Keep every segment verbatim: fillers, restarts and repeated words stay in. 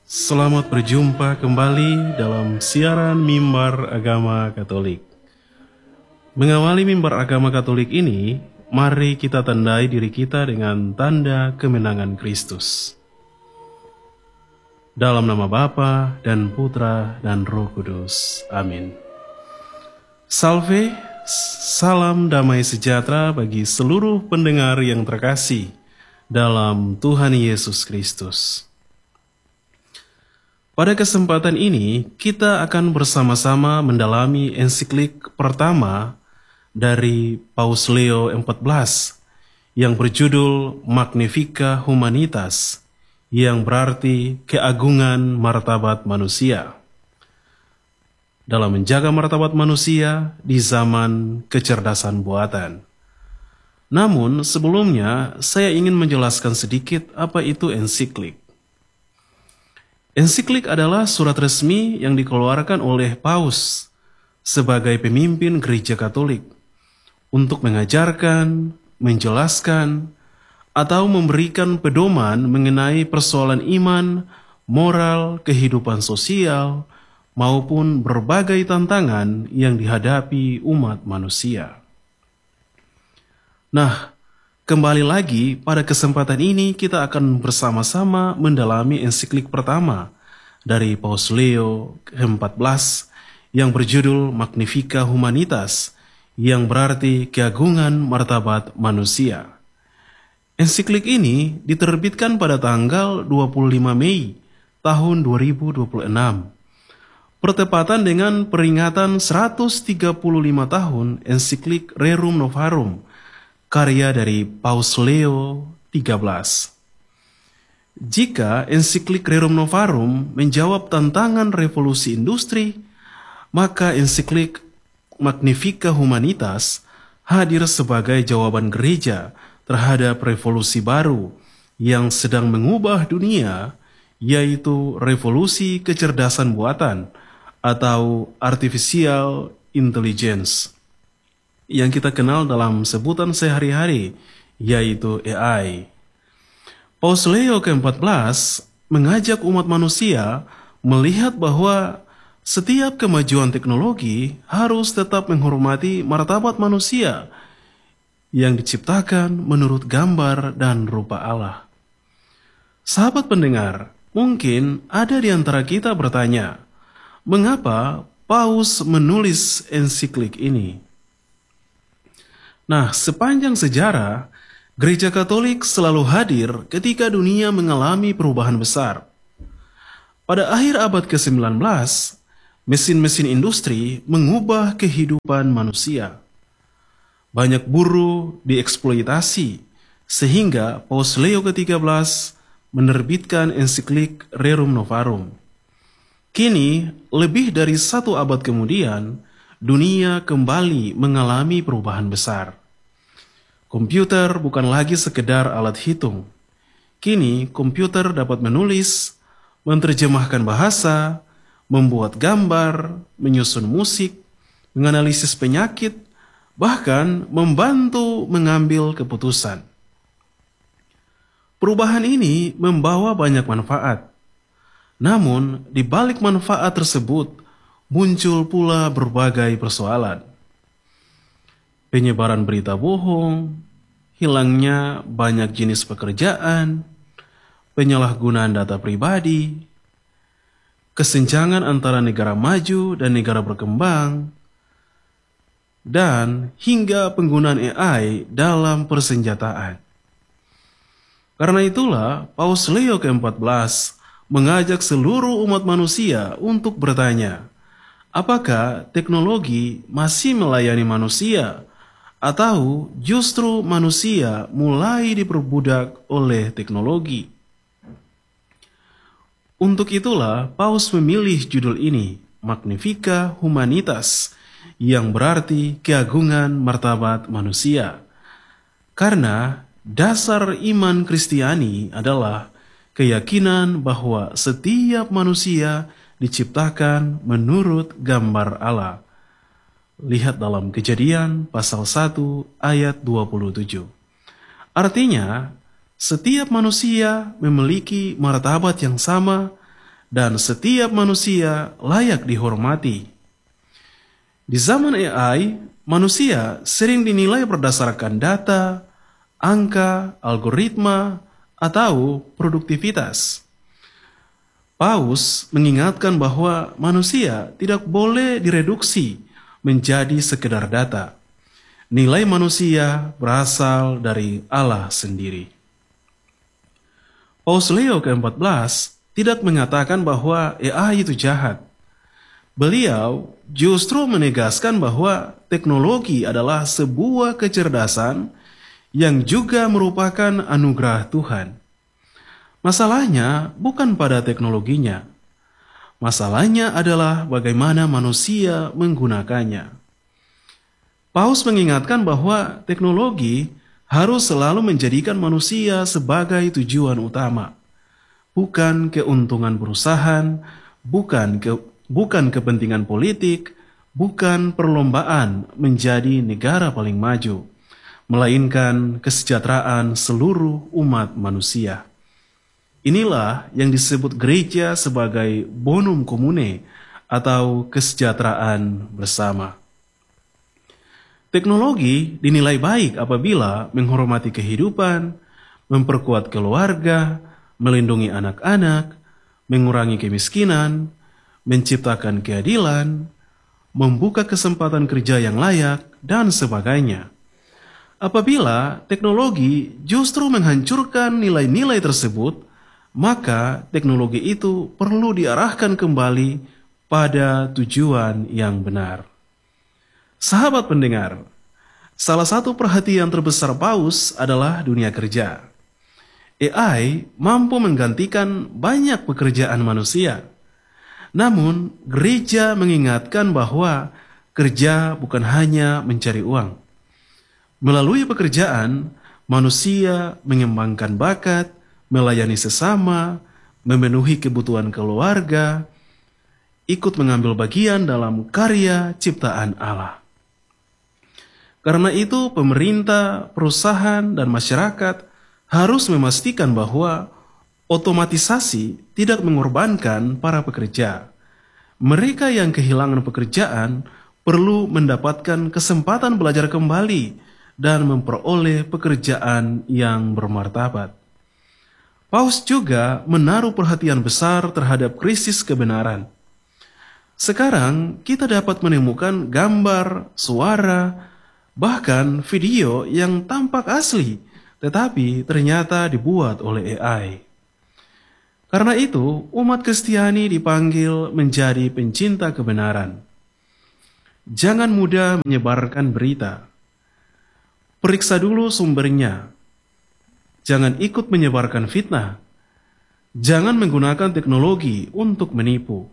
Selamat berjumpa kembali dalam siaran Mimbar Agama Katolik. Mengawali Mimbar Agama Katolik ini, mari kita tandai diri kita dengan tanda kemenangan Kristus. Dalam nama Bapa dan Putra dan Roh Kudus. Amin. Salve, salam damai sejahtera bagi seluruh pendengar yang terkasih dalam Tuhan Yesus Kristus. Pada kesempatan ini, kita akan bersama-sama mendalami ensiklik pertama dari Paus Leo empat belas yang berjudul Magnificat Humanitas, yang berarti keagungan martabat manusia. Dalam menjaga martabat manusia di zaman kecerdasan buatan. Namun, sebelumnya saya ingin menjelaskan sedikit apa itu ensiklik. Ensiklik adalah surat resmi yang dikeluarkan oleh Paus sebagai pemimpin Gereja Katolik untuk mengajarkan, menjelaskan, atau memberikan pedoman mengenai persoalan iman, moral, kehidupan sosial, maupun berbagai tantangan yang dihadapi umat manusia. Nah, kembali lagi, pada kesempatan ini kita akan bersama-sama mendalami ensiklik pertama dari Paus Leo ke empat belas yang berjudul Magnificat Humanitas, yang berarti keagungan martabat manusia. Ensiklik ini diterbitkan pada tanggal dua puluh lima Mei tahun dua ribu dua puluh enam, bertepatan dengan peringatan seratus tiga puluh lima tahun ensiklik Rerum Novarum, karya dari Paus Leo tiga belas. Jika ensiklik Rerum Novarum menjawab tantangan revolusi industri, maka ensiklik Magnificat Humanitas hadir sebagai jawaban gereja terhadap revolusi baru yang sedang mengubah dunia, yaitu revolusi kecerdasan buatan atau artificial intelligence, yang kita kenal dalam sebutan sehari-hari, yaitu A I. Paus Leo ke empat belas mengajak umat manusia melihat bahwa setiap kemajuan teknologi harus tetap menghormati martabat manusia yang diciptakan menurut gambar dan rupa Allah. Sahabat pendengar, mungkin ada di antara kita bertanya, mengapa Paus menulis ensiklik ini? Nah, sepanjang sejarah, Gereja Katolik selalu hadir ketika dunia mengalami perubahan besar. Pada akhir abad ke sembilan belas, mesin-mesin industri mengubah kehidupan manusia. Banyak buruh dieksploitasi, sehingga Paus Leo ke tiga belas menerbitkan ensiklik Rerum Novarum. Kini, lebih dari satu abad kemudian, dunia kembali mengalami perubahan besar. Komputer bukan lagi sekedar alat hitung. Kini komputer dapat menulis, menerjemahkan bahasa, membuat gambar, menyusun musik, menganalisis penyakit, bahkan membantu mengambil keputusan. Perubahan ini membawa banyak manfaat. Namun, di balik manfaat tersebut, muncul pula berbagai persoalan. Penyebaran berita bohong, hilangnya banyak jenis pekerjaan, penyalahgunaan data pribadi, kesenjangan antara negara maju dan negara berkembang, dan hingga penggunaan A I dalam persenjataan. Karena itulah, Paus Leo ke empat belas mengajak seluruh umat manusia untuk bertanya, apakah teknologi masih melayani manusia, atau justru manusia mulai diperbudak oleh teknologi? Untuk itulah Paus memilih judul ini, Magnificat Humanitas, yang berarti keagungan martabat manusia. Karena dasar iman Kristiani adalah keyakinan bahwa setiap manusia diciptakan menurut gambar Allah. Lihat dalam Kejadian pasal satu ayat dua puluh tujuh. Artinya, setiap manusia memiliki martabat yang sama dan setiap manusia layak dihormati. Di zaman A I, manusia sering dinilai berdasarkan data, angka, algoritma, atau produktivitas. Paus mengingatkan bahwa manusia tidak boleh direduksi menjadi sekedar data. Nilai manusia berasal dari Allah sendiri. Paus Leo keempat belas tidak mengatakan bahwa A I itu jahat. Beliau justru menegaskan bahwa teknologi adalah sebuah kecerdasan yang juga merupakan anugerah Tuhan. Masalahnya bukan pada teknologinya. Masalahnya adalah bagaimana manusia menggunakannya. Paus mengingatkan bahwa teknologi harus selalu menjadikan manusia sebagai tujuan utama, bukan keuntungan perusahaan, bukan ke, bukan kepentingan politik, bukan perlombaan menjadi negara paling maju, melainkan kesejahteraan seluruh umat manusia. Inilah yang disebut gereja sebagai bonum commune atau kesejahteraan bersama. Teknologi dinilai baik apabila menghormati kehidupan, memperkuat keluarga, melindungi anak-anak, mengurangi kemiskinan, menciptakan keadilan, membuka kesempatan kerja yang layak, dan sebagainya. Apabila teknologi justru menghancurkan nilai-nilai tersebut, maka teknologi itu perlu diarahkan kembali pada tujuan yang benar. Sahabat pendengar, salah satu perhatian terbesar Paus adalah dunia kerja. A I mampu menggantikan banyak pekerjaan manusia. Namun, gereja mengingatkan bahwa kerja bukan hanya mencari uang. Melalui pekerjaan, manusia mengembangkan bakat, melayani sesama, memenuhi kebutuhan keluarga, ikut mengambil bagian dalam karya ciptaan Allah. Karena itu, pemerintah, perusahaan, dan masyarakat harus memastikan bahwa otomatisasi tidak mengorbankan para pekerja. Mereka yang kehilangan pekerjaan perlu mendapatkan kesempatan belajar kembali dan memperoleh pekerjaan yang bermartabat. Paus juga menaruh perhatian besar terhadap krisis kebenaran. Sekarang kita dapat menemukan gambar, suara, bahkan video yang tampak asli, tetapi ternyata dibuat oleh A I. Karena itu, umat Kristiani dipanggil menjadi pencinta kebenaran. Jangan mudah menyebarkan berita. Periksa dulu sumbernya. Jangan ikut menyebarkan fitnah. Jangan menggunakan teknologi untuk menipu.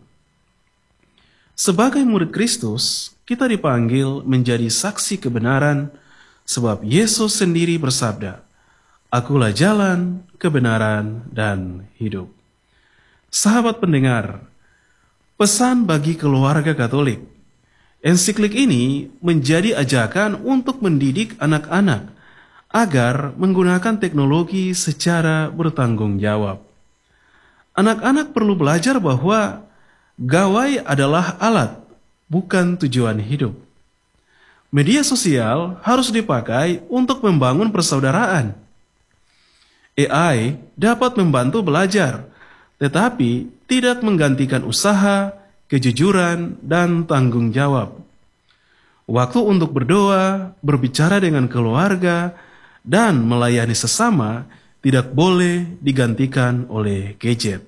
Sebagai murid Kristus, kita dipanggil menjadi saksi kebenaran, sebab Yesus sendiri bersabda, "Akulah jalan, kebenaran, dan hidup." Sahabat pendengar, pesan bagi keluarga Katolik. Ensiklik ini menjadi ajakan untuk mendidik anak-anak agar menggunakan teknologi secara bertanggung jawab. Anak-anak perlu belajar bahwa gawai adalah alat, bukan tujuan hidup. Media sosial harus dipakai untuk membangun persaudaraan. A I dapat membantu belajar, tetapi tidak menggantikan usaha, kejujuran, dan tanggung jawab. Waktu untuk berdoa, berbicara dengan keluarga, dan melayani sesama tidak boleh digantikan oleh gadget.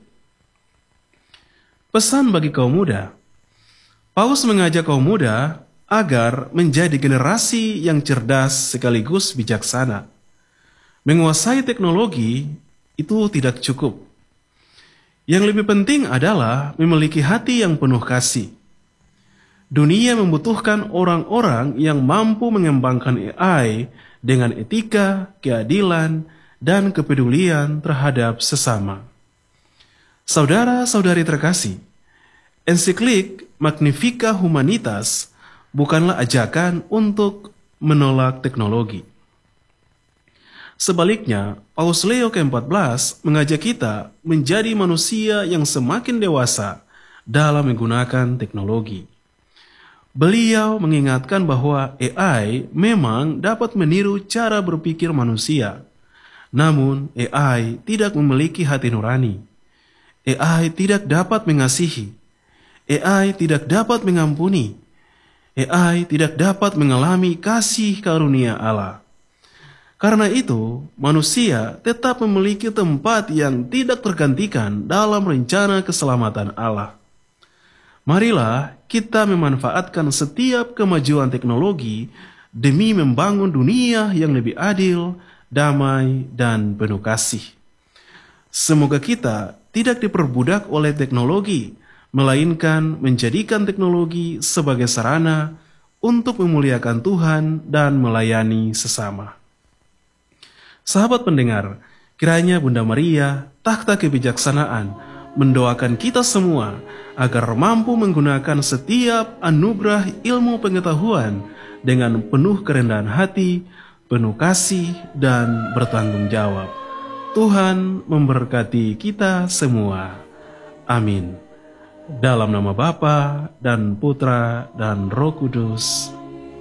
Pesan bagi kaum muda. Paus mengajak kaum muda agar menjadi generasi yang cerdas sekaligus bijaksana. Menguasai teknologi itu tidak cukup. Yang lebih penting adalah memiliki hati yang penuh kasih. Dunia membutuhkan orang-orang yang mampu mengembangkan A I dengan etika, keadilan, dan kepedulian terhadap sesama. Saudara-saudari terkasih, ensiklik Magnificat Humanitas bukanlah ajakan untuk menolak teknologi. Sebaliknya, Paus Leo keempat belas mengajak kita menjadi manusia yang semakin dewasa dalam menggunakan teknologi. Beliau mengingatkan bahwa A I memang dapat meniru cara berpikir manusia, namun A I tidak memiliki hati nurani. A I tidak dapat mengasihi. A I tidak dapat mengampuni. A I tidak dapat mengalami kasih karunia Allah. Karena itu, manusia tetap memiliki tempat yang tidak tergantikan dalam rencana keselamatan Allah. Marilah kita memanfaatkan setiap kemajuan teknologi demi membangun dunia yang lebih adil, damai, dan penuh kasih. Semoga kita tidak diperbudak oleh teknologi, melainkan menjadikan teknologi sebagai sarana untuk memuliakan Tuhan dan melayani sesama. Sahabat pendengar, kiranya Bunda Maria, takhta kebijaksanaan, mendoakan kita semua agar mampu menggunakan setiap anugerah ilmu pengetahuan dengan penuh kerendahan hati, penuh kasih, dan bertanggung jawab. Tuhan memberkati kita semua. Amin. Dalam nama Bapa dan Putra dan Roh Kudus.